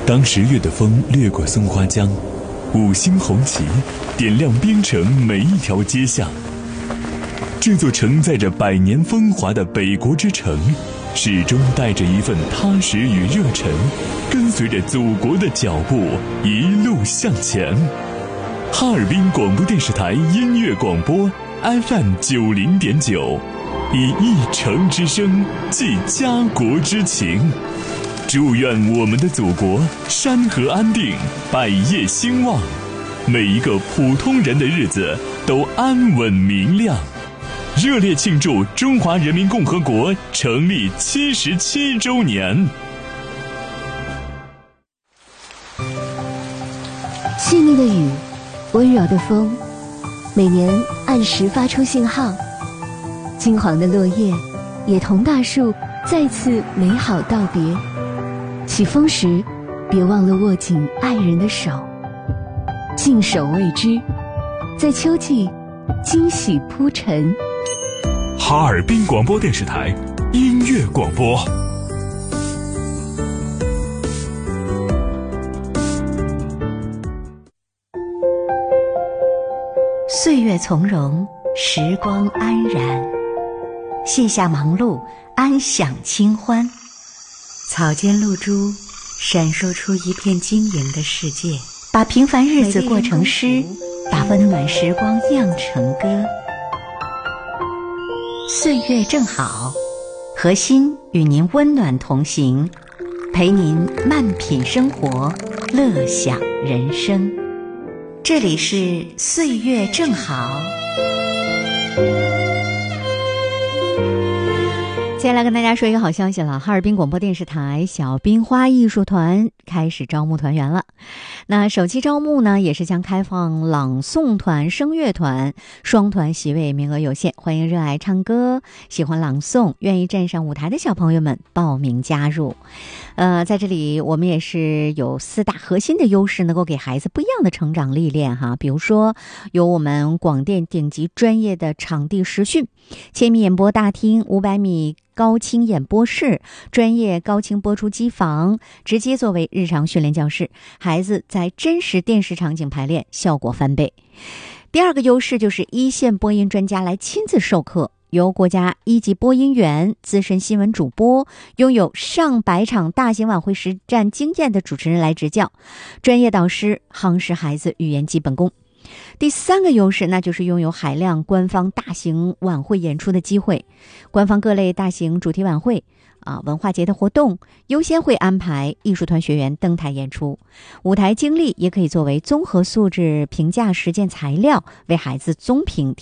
当10月的风掠过松花江，五星红旗点亮边城每一条街巷。这座承载着100年风华的北国之城，始终带着一份踏实与热忱，跟随着祖国的脚步一路向前。哈尔滨广播电视台音乐广播 FM 90.9，以一城之声寄家国之情。祝愿我们的祖国山河安定，百业兴旺，每一个普通人的日子都安稳明亮。热烈庆祝中华人民共和国成立77周年。 细腻的雨，温柔的风，每年按时发出信号。金黄的落叶也同大树再次美好道别。起风时，别忘了握紧爱人的手，静守未知，在秋季惊喜铺陈。 哈尔滨广播电视台音乐广播。 岁月从容，时光安然，卸下忙碌，安享清欢。草间露珠闪烁出一片晶莹的世界，把平凡日子过成诗，把温暖时光酿成歌。岁月正好，和心与您温暖同行，陪您慢品生活，乐享人生。这里是岁月正好。接下来跟大家说一个好消息了，哈尔滨广播电视台小冰花艺术团开始招募团员了。那首期招募呢，也是将开放朗诵团、声乐团双团席位，名额有限，欢迎热爱唱歌、喜欢朗诵、愿意站上舞台的小朋友们报名加入。在这里我们也是有4大核心的优势，能够给孩子不一样的成长历练哈。比如说，有我们广电顶级专业的场地实训，1000米演播大厅、500米高清演播室、专业高清播出机房，直接作为日常训练教室，孩子在真实电视场景排练，效果翻倍。第二个优势就是一线播音专家来亲自授课，由国家1级播音员、资深新闻主播、拥有上百场大型晚会实战经验的主持人来执教，专业导师夯实孩子语言基本功。第3个优势，那就是拥有海量官方大型晚会演出的机会，官方各类大型主题晚会文化节的活动优先会安排艺术团学员登台演出，舞台经历也可以作为综合素质评价实践材料，为孩子综评